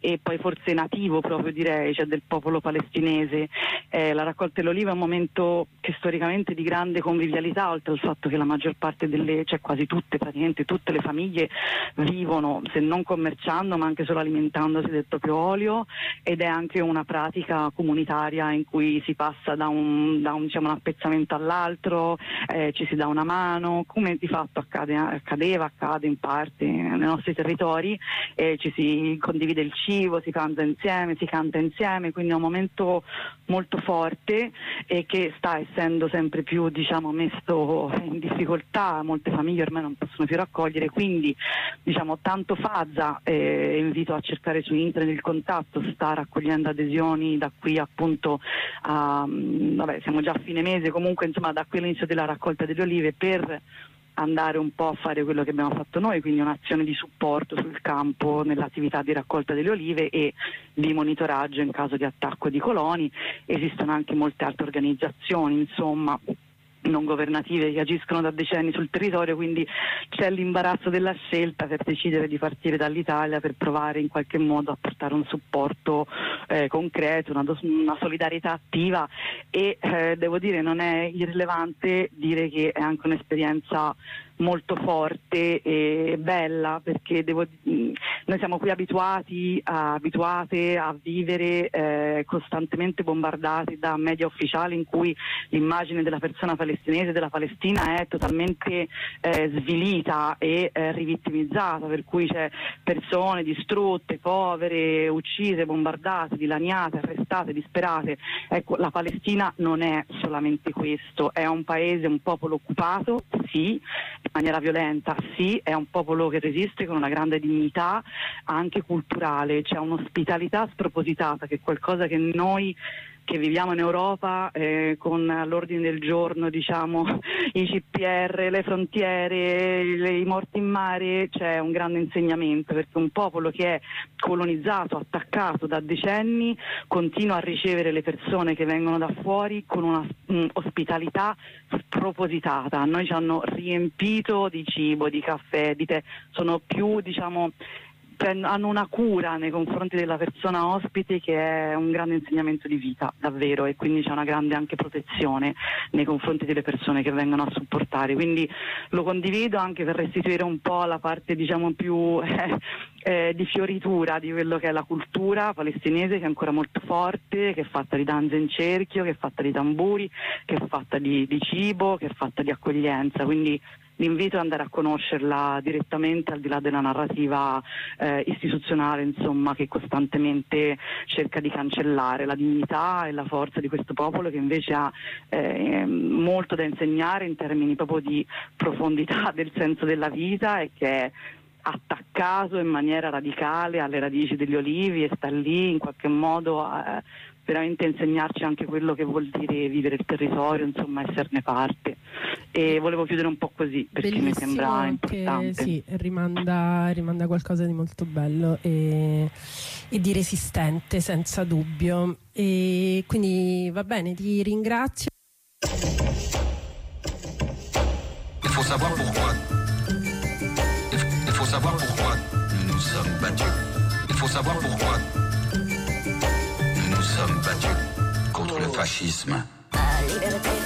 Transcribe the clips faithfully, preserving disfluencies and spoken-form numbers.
e poi forse nativo proprio direi, cioè del popolo palestinese. Eh, la raccolta dell'oliva è un momento che storicamente di grande convivialità, oltre al fatto che la maggior parte delle, cioè quasi tutte, praticamente tutte le famiglie vivono, se non commerciando ma anche solo alimentandosi del proprio olio, ed è anche una pratica comunitaria in cui si passa da un, da un, diciamo, un appezzamento all'altro, eh, ci si dà una mano, come di fatto accade, accadeva, accade in parte nei nostri territori, eh, ci si condivide il cibo, si pranza insieme, si canta insieme, quindi è un momento molto forte e che sta essendo sempre più, diciamo, messo in difficoltà. Molte famiglie ormai non possono più raccogliere, quindi diciamo tanto Fazza, eh, invito a cercare su internet il contatto, sta raccogliendo adesioni da qui appunto a, vabbè, siamo già a fine mese, comunque insomma da qui all'inizio della raccolta delle olive, per andare un po' a fare quello che abbiamo fatto noi, quindi un'azione di supporto sul campo nell'attività di raccolta delle olive e di monitoraggio in caso di attacco di coloni. Esistono anche molte altre organizzazioni, insomma, non governative, che agiscono da decenni sul territorio, quindi c'è l'imbarazzo della scelta per decidere di partire dall'Italia per provare in qualche modo a portare un supporto eh, concreto, una, una solidarietà attiva e eh, devo dire non è irrilevante dire che è anche un'esperienza molto forte e bella, perché devo, noi siamo qui abituati a, abituate a vivere eh, costantemente bombardati da media ufficiali in cui l'immagine della persona palestinese, della Palestina è totalmente eh, svilita e eh, rivittimizzata, per cui c'è persone distrutte, povere, uccise, bombardate, dilaniate, arrestate, disperate. Ecco, la Palestina non è solamente questo, è un paese, un popolo occupato, sì, in maniera violenta, sì, è un popolo che resiste con una grande dignità anche culturale, c'è un'ospitalità spropositata che è qualcosa che noi che viviamo in Europa eh, con all'ordine del giorno, diciamo, i C P R, le frontiere, le, i morti in mare, c'è un grande insegnamento, perché un popolo che è colonizzato, attaccato da decenni, continua a ricevere le persone che vengono da fuori con una um, ospitalità spropositata. A noi ci hanno riempito di cibo, di caffè, di tè, sono più, diciamo, hanno una cura nei confronti della persona ospite che è un grande insegnamento di vita, davvero, e quindi c'è una grande anche protezione nei confronti delle persone che vengono a supportare, quindi lo condivido anche per restituire un po' la parte, diciamo, più eh, eh, di fioritura di quello che è la cultura palestinese, che è ancora molto forte, che è fatta di danze in cerchio, che è fatta di tamburi, che è fatta di, di cibo, che è fatta di accoglienza, quindi l'invito è andare a conoscerla direttamente, al di là della narrativa eh, istituzionale, insomma, che costantemente cerca di cancellare la dignità e la forza di questo popolo, che invece ha eh, molto da insegnare in termini proprio di profondità del senso della vita, e che è attaccato in maniera radicale alle radici degli olivi e sta lì in qualche modo a veramente insegnarci anche quello che vuol dire vivere il territorio, insomma, esserne parte. E volevo chiudere un po' così, perché bellissimo, mi sembra importante. Che, sì, rimanda, rimanda qualcosa di molto bello e, e di resistente, senza dubbio. E quindi va bene, ti ringrazio. Il faut savoir pourquoi. Il faut savoir pourquoi nous nous sommes battus. Il faut savoir pourquoi nous nous sommes battus contre le fascisme. Nous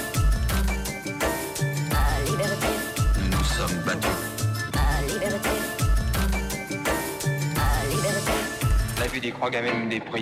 nous sommes battus. La vue des croix gamines des prix.